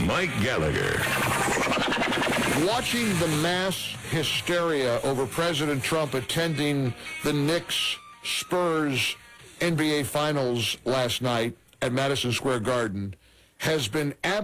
Mike Gallagher. Watching the mass hysteria over President Trump attending the Knicks-Spurs NBA Finals last night at Madison Square Garden has been